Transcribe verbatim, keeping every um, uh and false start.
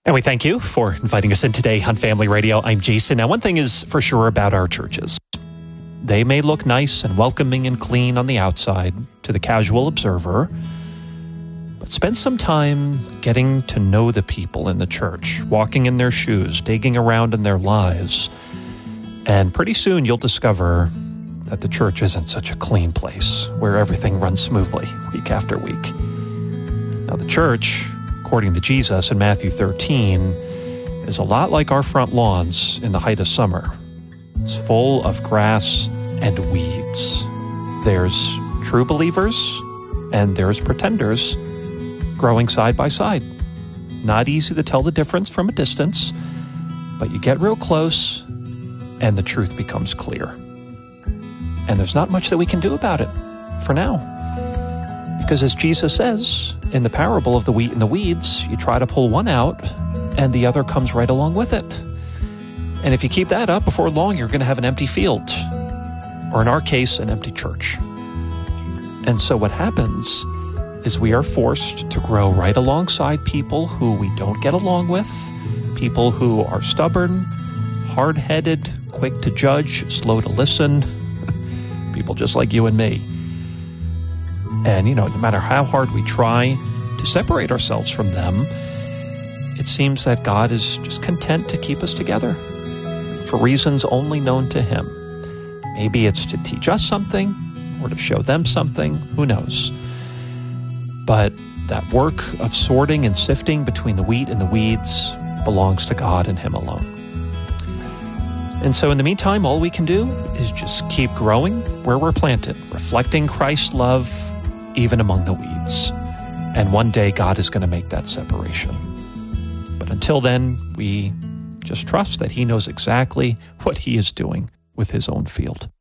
And we thank you for inviting us in today on Family Radio. I'm Jason. Now, one thing is for sure about our churches. They may look nice and welcoming and clean on the outside to the casual observer, but spend some time getting to know the people in the church, walking in their shoes, digging around in their lives, and pretty soon you'll discover that the church isn't such a clean place where everything runs smoothly week after week. Now, the church, according to Jesus in Matthew thirteen, is a lot like our front lawns in the height of summer. It's full of grass and weeds. There's true believers and there's pretenders growing side by side. Not easy to tell the difference from a distance, but you get real close and the truth becomes clear. And there's not much that we can do about it for now. Because as Jesus says in the parable of the wheat and the weeds, you try to pull one out and the other comes right along with it. And if you keep that up, before long, you're going to have an empty field, or in our case, an empty church. And so what happens is we are forced to grow right alongside people who we don't get along with, people who are stubborn, hard-headed, quick to judge, slow to listen, people just like you and me. And, you know, no matter how hard we try to separate ourselves from them, it seems that God is just content to keep us together for reasons only known to Him. Maybe it's to teach us something or to show them something, who knows. But that work of sorting and sifting between the wheat and the weeds belongs to God and Him alone. And so in the meantime, all we can do is just keep growing where we're planted, reflecting Christ's love even among the weeds. And one day God is going to make that separation. But until then, we just trust that He knows exactly what He is doing with His own field.